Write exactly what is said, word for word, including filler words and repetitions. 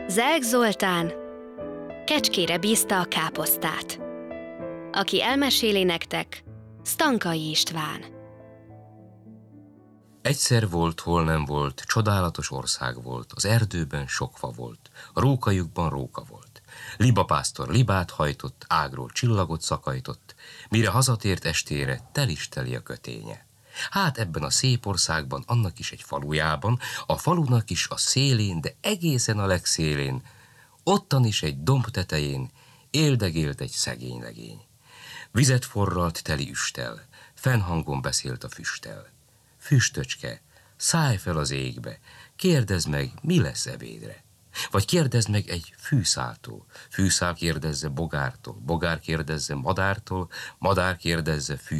Zelk Zoltán kecskére bízta a káposztát. Aki elmeséli nektek, Stankai István. Egyszer volt, hol nem volt, csodálatos ország volt, az erdőben sok fa volt, a rókajukban róka volt. Libapásztor libát hajtott, ágról csillagot szakajtott, mire hazatért estére, tel is teli a köténye. Hát ebben a szép országban, annak is egy falujában, a falunak is a szélén, de egészen a legszélén, ottan is egy domb tetején éldegélt egy szegény legény. Vizet forralt teli üsttel, fennhangon beszélt a füsttel. Füstöcske, szállj fel az égbe, kérdezd meg, mi lesz ebédre. Vagy kérdezd meg egy fűszáltól, fűszál kérdezze bogártól, bogár kérdezze madártól, madár kérdezze fű